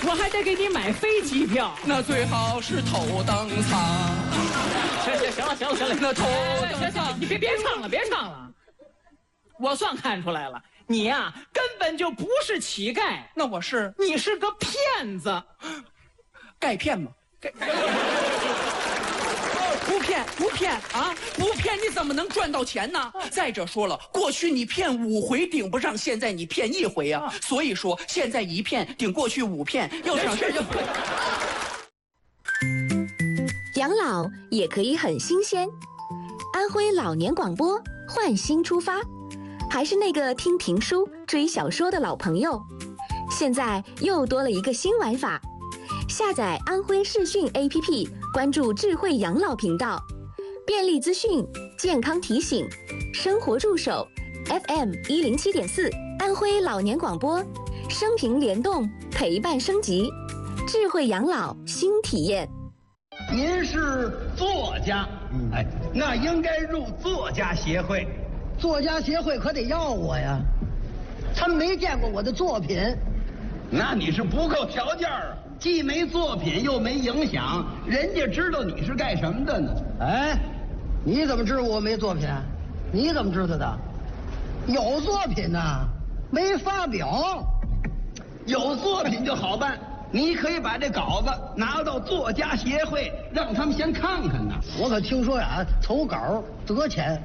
我还得给你买飞机票。 那最好是头等舱。 行了， 那头等舱， 你别唱了。我算看出来了，你呀根本就不是乞丐， 那我是？ 你是个骗子。 钙片吗？不骗啊！不骗你怎么能赚到钱呢？再者说了，过去你骗5回顶不上，现在你骗1回啊！所以说，现在1骗顶过去5骗，要省事就。 养老也可以很新鲜。安徽老年广播换新出发，还是那个听评书、追小说的老朋友，现在又多了一个新玩法。下载安徽视讯 APP， 关注智慧养老频道，便利资讯、健康提醒、生活助手 FM107.4， 安徽老年广播，生平联动，陪伴升级，智慧养老新体验。 您是作家，哎，那应该入作家协会。 作家协会可得要我呀，他们没见过我的作品。 那你是不够条件儿，既没作品又没影响，人家知道你是干什么的呢？ 哎，你怎么知道我没作品？你怎么知道的？有作品呐，没发表。 有作品就好办，你可以把这稿子拿到作家协会，让他们先看看呢。 我可听说呀，投稿得钱。